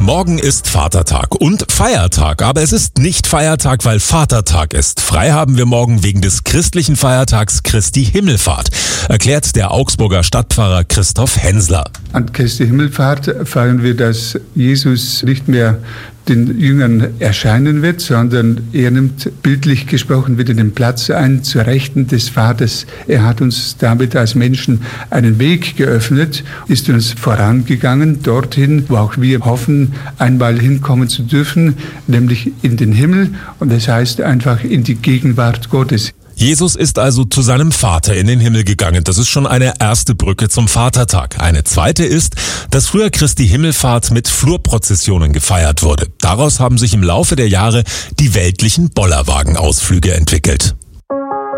Morgen ist Vatertag und Feiertag, aber es ist nicht Feiertag, weil Vatertag ist. Frei haben wir morgen wegen des christlichen Feiertags Christi Himmelfahrt, erklärt der Augsburger Stadtpfarrer Christoph Hensler. An Christi Himmelfahrt feiern wir, dass Jesus nicht mehr den Jüngern erscheinen wird, sondern er nimmt bildlich gesprochen wieder den Platz ein zur Rechten des Vaters. Er hat uns damit als Menschen einen Weg geöffnet, ist uns vorangegangen, dorthin, wo auch wir hoffen, einmal hinkommen zu dürfen, nämlich in den Himmel, und das heißt einfach in die Gegenwart Gottes. Jesus ist also zu seinem Vater in den Himmel gegangen. Das ist schon eine erste Brücke zum Vatertag. Eine zweite ist, dass früher Christi Himmelfahrt mit Flurprozessionen gefeiert wurde. Daraus haben sich im Laufe der Jahre die weltlichen Bollerwagenausflüge entwickelt.